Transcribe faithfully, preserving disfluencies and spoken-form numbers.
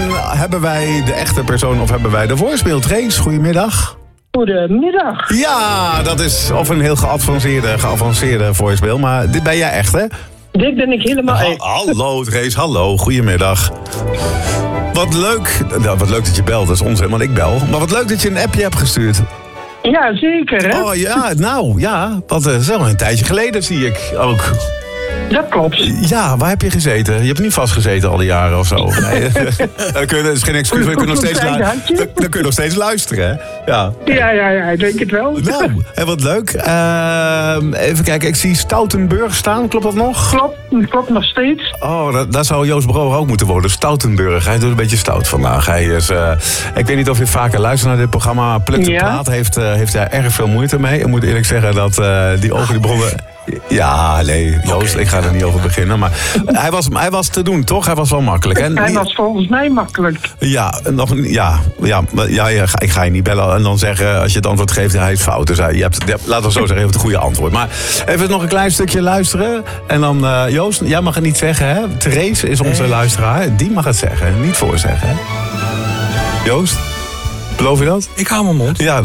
hebben wij de echte persoon of hebben wij de voicemail? Trace, goedemiddag. Goedemiddag. Ja, dat is of een heel geavanceerde, geavanceerde voicemail, maar dit ben jij echt, hè? Dit ben ik helemaal Ha- echt. hallo Trace, hallo, goedemiddag. Wat leuk, nou, wat leuk dat je belt, dat is onzin, want ik bel. Maar wat leuk dat je een appje hebt gestuurd. Ja, zeker, hè? Oh ja, nou ja, wat uh, is al een tijdje geleden zie ik ook. Dat klopt. Ja, waar heb je gezeten? Je hebt niet vastgezeten al die jaren of zo. Nee, dat kun je- dat is geen excuus, maar je kunt nog steeds, lu- dan, dan kun je nog steeds luisteren, hè? Ja. Ja, ja, ja, ik denk het wel. Nou, en wat leuk. Ehm, even kijken, ik zie Stoutenburg staan, klopt dat nog? Klopt, klopt nog steeds. Oh, dat, dat zou Joost Brouwer ook moeten worden. Stoutenburg, hij doet een beetje stout vandaag. Hij is, uh, ik weet niet of je vaker luistert naar dit programma, maar Pluk de Ja. Praat heeft, uh, heeft daar erg veel moeite mee. Ik moet eerlijk zeggen dat uh, die ogen die begonnen... Ja, nee, Joost, okay. Ik ga er niet over beginnen. Maar hij was, hij was te doen, toch? Hij was wel makkelijk. En hij die, was volgens mij makkelijk. Ja, nog, ja, ja, ja, ja, ik ga je niet bellen en dan zeggen, als je het antwoord geeft, hij is fout. Dus hij, je hebt, je hebt, laten we zo zeggen, je hebt het goede antwoord. Maar even nog een klein stukje luisteren. En dan, uh, Joost, jij mag het niet zeggen, hè? Therese is onze nee. luisteraar. Die mag het zeggen, niet voorzeggen, hè? Joost, beloof je dat? Ik hou mijn mond. Ja.